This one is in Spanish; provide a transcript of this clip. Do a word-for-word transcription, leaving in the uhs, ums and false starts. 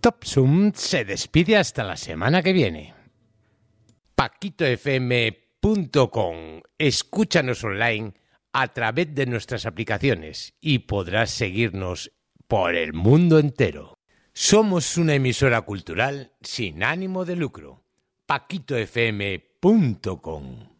Topsum se despide hasta la semana que viene. paquito f m punto com. Escúchanos online a través de nuestras aplicaciones y podrás seguirnos por el mundo entero. Somos una emisora cultural sin ánimo de lucro. paquito f m punto com.